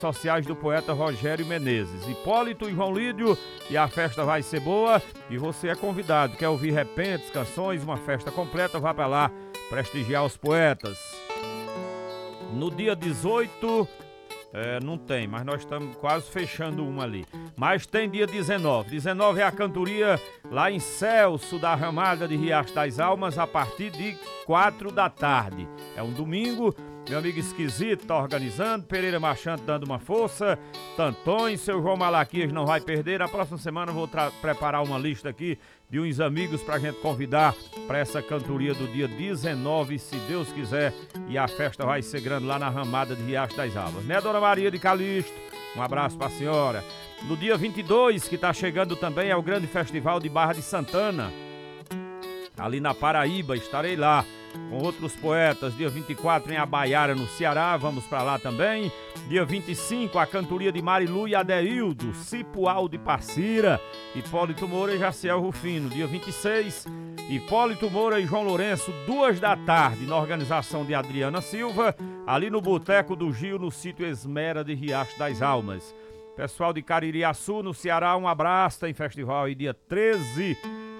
sociais do poeta Rogério Menezes. Hipólito e João Lídio, e a festa vai ser boa e você é convidado. Quer ouvir repentes, canções, uma festa completa? Vá para lá prestigiar os poetas. No dia 18, não tem, mas nós estamos quase fechando uma ali. Mas tem dia 19. 19 é a cantoria lá em Celso, da Ramada de Riacho das Almas, a partir de 4 da tarde. É um domingo. Meu amigo Esquisito tá organizando, Pereira Machante dando uma força, Tantões, seu João Malaquias não vai perder. A próxima semana eu vou preparar uma lista aqui de uns amigos pra gente convidar para essa cantoria do dia 19, se Deus quiser, e a festa vai ser grande lá na Ramada de Riacho das Almas, né, Dona Maria de Calixto? Um abraço pra senhora. No dia 22, que tá chegando também, é o grande festival de Barra de Santana, ali na Paraíba. Estarei lá com outros poetas. Dia 24 em Abaiara, no Ceará, vamos para lá também. Dia 25, a cantoria de Marilu e Adeildo, Cipual de Passira, Hipólito Moura e Jaciel Rufino. Dia 26, Hipólito Moura e João Lourenço, 2 da tarde, na organização de Adriana Silva, ali no Boteco do Gil, no sítio Esmera de Riacho das Almas. Pessoal de Caririaçu, no Ceará, um abraço. Tem festival aí dia 13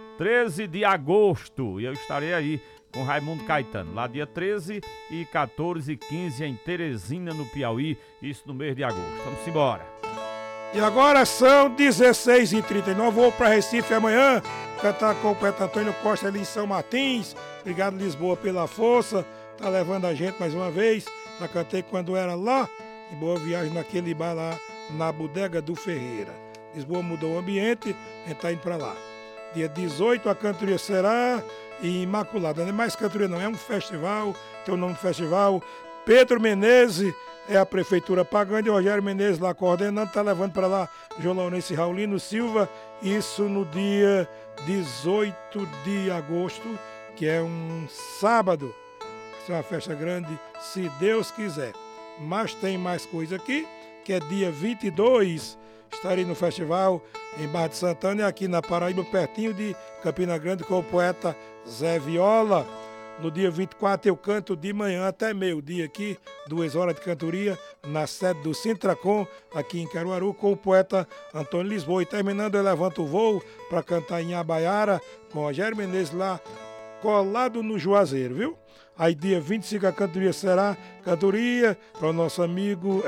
de agosto, e eu estarei aí com Raimundo Caetano, lá dia 13 e 14 e 15 em Teresina, no Piauí, isso no mês de agosto. Vamos embora. E agora são 16h39, vou para Recife amanhã, cantar com o poeta Antônio Costa ali em São Martins. Obrigado, Lisboa, pela força, tá levando a gente mais uma vez. Já cantei quando era lá, e boa viagem naquele bar lá, na Bodega do Ferreira. Lisboa mudou o ambiente, a gente tá indo para lá. Dia 18 a cantoria será em Imaculada, não é mais cantoria não, é um festival, tem o nome do festival. Pedro Menezes é a prefeitura pagando e Rogério Menezes lá coordenando, tá levando para lá João Lourenço e Raulino Silva, isso no dia 18 de agosto, que é um sábado. Vai ser uma festa grande, se Deus quiser. Mas tem mais coisa aqui, que é dia 22, estarei no festival em Barra de Santana e aqui na Paraíba, pertinho de Campina Grande, com o poeta Zé Viola. No dia 24 eu canto de manhã até meio-dia aqui, 2 horas de cantoria, na sede do Sintracom, aqui em Caruaru, com o poeta Antônio Lisboa. E terminando eu levanto o voo para cantar em Abaiara, com Rogério Menezes lá, colado no Juazeiro, viu? Aí dia 25 a cantoria será cantoria para o nosso amigo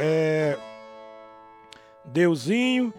Deusinho,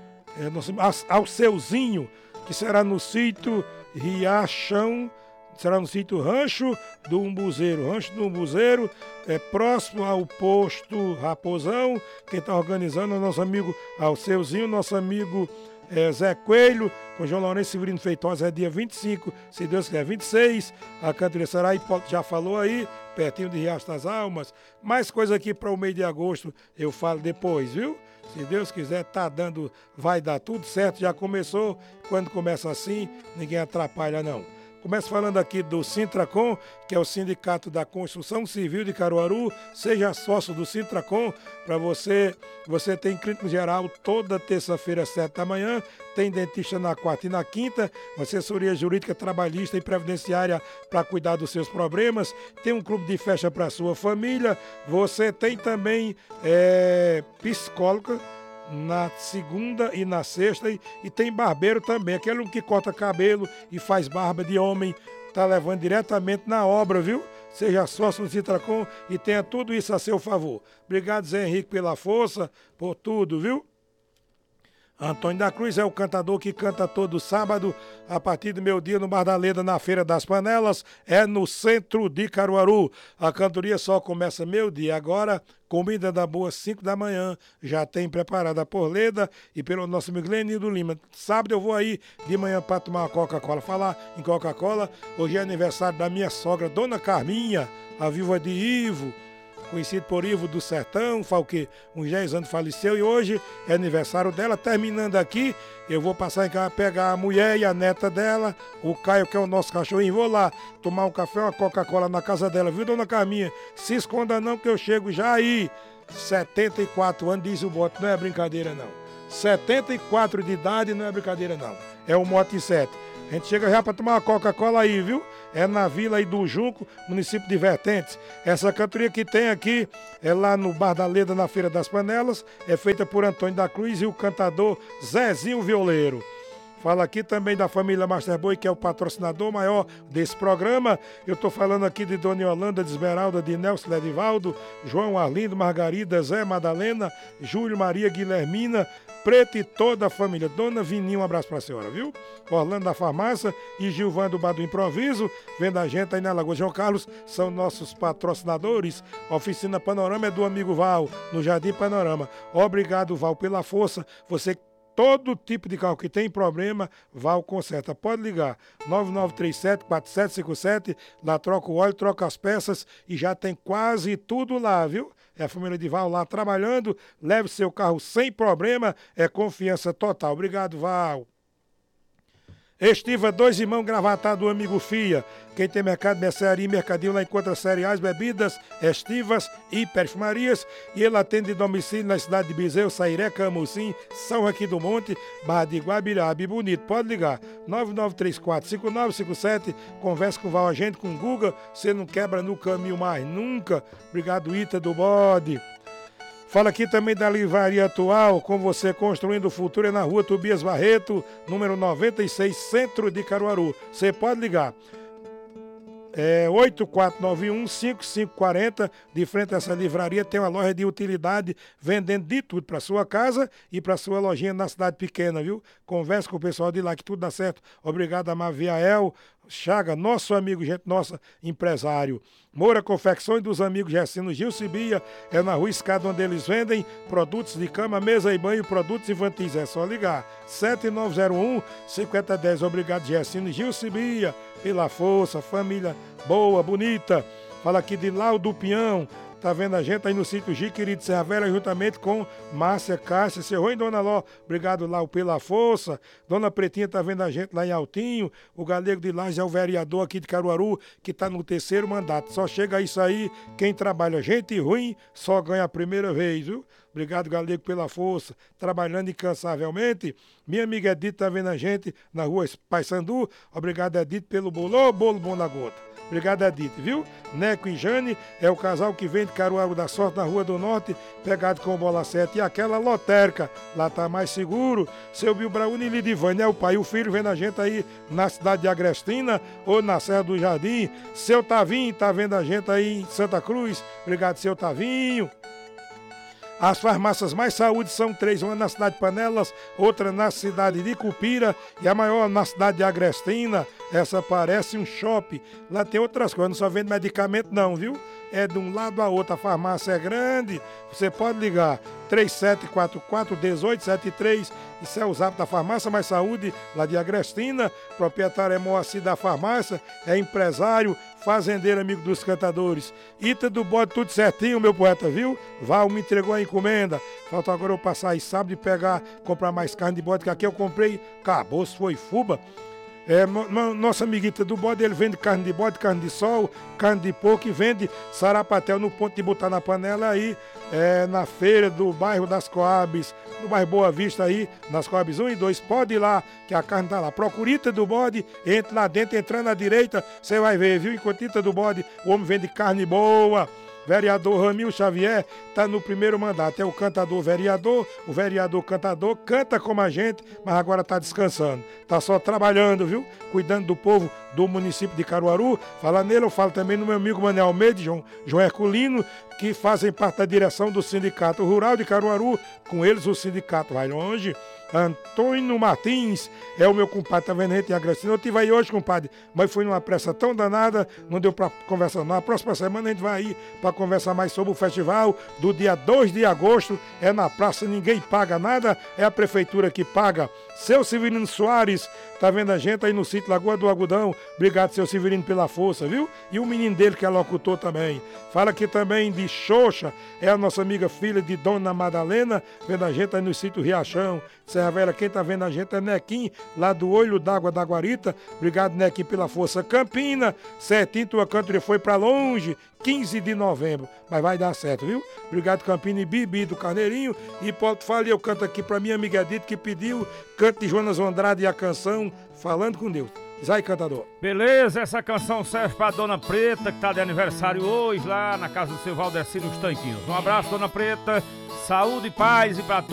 Alceuzinho, que será no sítio Riachão, será no sítio Rancho do Umbuzeiro. Rancho do Umbuzeiro é próximo ao posto Raposão. Quem está organizando é o nosso amigo Alceuzinho, nosso amigo Zé Coelho, com João Lourenço e Severino Feitosa, é dia 25, se Deus quiser, 26. A cantoria será, Hipólito já falou aí, pertinho de Riacho das Almas. Mais coisa aqui para o mês de agosto, eu falo depois, viu? Se Deus quiser, tá dando, vai dar tudo certo, já começou. Quando começa assim, ninguém atrapalha não. Começo falando aqui do Sintracom, que é o Sindicato da Construção Civil de Caruaru. Seja sócio do Sintracom, para você tem clínico geral toda terça-feira às 7 da manhã, tem dentista na quarta e na quinta, assessoria jurídica, trabalhista e previdenciária para cuidar dos seus problemas, tem um clube de festa para sua família, você tem também psicóloga na segunda e na sexta, e tem barbeiro também, aquele que corta cabelo e faz barba de homem, tá levando diretamente na obra, viu? Seja sócio do Sintracom e tenha tudo isso a seu favor. Obrigado, Zé Henrique, pela força, por tudo, viu? Antônio da Cruz é o cantador que canta todo sábado, a partir do meio-dia no Bar da Leda, na Feira das Panelas, é no centro de Caruaru. A cantoria só começa meio-dia. Agora, comida da boa, 5 da manhã, já tem preparada por Leda e pelo nosso amigo Lenildo Lima. Sábado eu vou aí de manhã para tomar uma Coca-Cola. Falar em Coca-Cola, hoje é aniversário da minha sogra, Dona Carminha, a viúva de Ivo, conhecido por Ivo do Sertão, faz o quê? Uns 10 anos faleceu e hoje é aniversário dela. Terminando aqui, eu vou passar em casa, pegar a mulher e a neta dela, o Caio, que é o nosso cachorrinho, vou lá tomar um café, uma Coca-Cola na casa dela, viu, Dona Carminha? Se esconda não que eu chego já aí. 74 anos, diz o bote, não é brincadeira não. 74 de idade não é brincadeira não. É o Mote 7. A gente chega já para tomar uma Coca-Cola aí, viu? É na vila aí do Junco, município de Vertentes. Essa cantoria que tem aqui é lá no Bar da Leda, na Feira das Panelas. É feita por Antônio da Cruz e o cantador Zezinho Violeiro. Fala aqui também da família Master Boi, que é o patrocinador maior desse programa. Eu estou falando aqui de Dona Yolanda, de Esmeralda, de Nelson Ledivaldo, João Arlindo, Margarida, Zé Madalena, Júlio, Maria, Guilhermina, Preta e toda a família. Dona Vininha, um abraço pra senhora, viu? Orlando da Farmácia e Gilvan do Bar do Improviso, vendo a gente aí na Lagoa João Carlos, são nossos patrocinadores. A Oficina Panorama é do amigo Val, no Jardim Panorama. Obrigado, Val, pela força. Você todo tipo de carro que tem problema, Val conserta. Pode ligar, 9937-4757, lá troca o óleo, troca as peças e já tem quase tudo lá, viu? É a família de Val lá trabalhando, leve seu carro sem problema, é confiança total. Obrigado, Val. Estiva, dois irmãos gravatados do amigo Fia. Quem tem mercado, mercearia e mercadinho lá encontra cereais, bebidas, estivas e perfumarias. E ele atende de domicílio na cidade de Bezerro, Sairé, Camucim, São Joaquim do Monte, Barra de Guabirabe. Bonito, pode ligar. 9934-5957. Conversa com o Val Agente, com o Guga. Você não quebra no caminho mais nunca. Obrigado, Ita do Bode. Fala aqui também da Livraria Atual, com você construindo o futuro, é na rua Tobias Barreto, número 96, centro de Caruaru. Você pode ligar. 8491-5540, de frente a essa livraria, tem uma loja de utilidade, vendendo de tudo para sua casa e para sua lojinha na cidade pequena, viu? Converse com o pessoal de lá que tudo dá certo. Obrigado a Maviael Chaga, nosso amigo, gente nossa, empresário. Moura Confecções dos amigos Gessino Gil Cibia, é na Rua Escada, onde eles vendem produtos de cama, mesa e banho, produtos infantis. É só ligar, 7901-5010. Obrigado, Gessino Gil Cibia, pela força, família boa, bonita. Fala aqui de Laudo Pião. Tá vendo a gente aí no sítio Jiquiri de Serra Velha, juntamente com Márcia, Cássia, seu Rui e Dona Ló. Obrigado, Lau, pela força. Dona Pretinha tá vendo a gente lá em Altinho. O Galego de Lages é o vereador aqui de Caruaru, que tá no 3º mandato. Só chega isso aí, quem trabalha gente ruim, só ganha a primeira vez, viu? Obrigado, Galego, pela força, trabalhando incansavelmente. Minha amiga Edith tá vendo a gente na rua Paysandu. Obrigado, Edith, pelo bolo bom na gota. Obrigado, Edith, viu? Neco e Jane é o casal que vem de Caruaru da Sorte, na Rua do Norte, pegado com bola 7. E aquela lotérica, lá tá mais seguro. Seu Bilbraúni e Lidivane é o pai e o filho, vendo a gente aí na cidade de Agrestina ou na Serra do Jardim. Seu Tavinho tá vendo a gente aí em Santa Cruz. Obrigado, seu Tavinho. As farmácias Mais Saúde são 3, uma na cidade de Panelas, outra na cidade de Cupira e a maior na cidade de Agrestina. Essa parece um shopping. Lá tem outras coisas, não só vende medicamento não, viu? É de um lado a outro, a farmácia é grande. Você pode ligar 3744-1873. Isso é o zap da Farmácia Mais Saúde, lá de Agrestina. Proprietário é Moacir da farmácia, é empresário, fazendeiro, amigo dos cantadores. Ita do Bode, tudo certinho, meu poeta, viu? Val me entregou a encomenda. Falta agora eu passar aí sábado e comprar mais carne de bode, que aqui eu comprei, acabou, foi fuba. Nossa amiguita do bode, ele vende carne de bode, carne de sol, carne de porco e vende sarapatel no ponto de botar na panela aí, na feira do bairro das Coabes, no bairro Boa Vista aí, nas Coabes 1 e 2, pode ir lá, que a carne tá lá. Procurita do bode, entre lá dentro, entrando à direita, você vai ver, viu? Enquanto do bode, o homem vende carne boa. Vereador Ramil Xavier está no 1º mandato. É o cantador vereador, o vereador cantador, canta como a gente, mas agora está descansando. Está só trabalhando, viu? Cuidando do povo do município de Caruaru. Fala nele, eu falo também no meu amigo Manuel Almeida, João Herculino, que fazem parte da direção do Sindicato Rural de Caruaru. Com eles o sindicato vai longe. Antônio Martins é o meu compadre, tá vendo a gente em Agrestina? Eu estive aí hoje, compadre, mas fui numa pressa tão danada, não deu para conversar não. Na próxima semana a gente vai aí para conversar mais sobre o festival do dia 2 de agosto, é na praça, ninguém paga nada, é a prefeitura que paga. Seu Severino Soares, tá vendo a gente aí no sítio Lagoa do Algodão, obrigado, seu Severino, pela força, viu? E o menino dele que é locutor também. Fala aqui também de Xoxa, é a nossa amiga filha de Dona Madalena, vendo a gente aí no sítio Riachão, Serra Velha. Quem tá vendo a gente é Nequim, lá do Olho d'Água da Guarita. Obrigado, Nequim, pela força. Campina, certinho, tua cantoria foi pra longe, 15 de novembro, mas vai dar certo, viu? Obrigado, Campina e Bibi do Carneirinho. E Paulo Fale, eu canto aqui pra minha amiga Edith, que pediu, canto de Jonas Andrade e a canção Falando com Deus. Zé Cantador. Beleza, essa canção serve pra Dona Preta, que tá de aniversário hoje, lá na casa do seu Valdeci nos Tanquinhos. Um abraço, Dona Preta, saúde e paz e pra todos.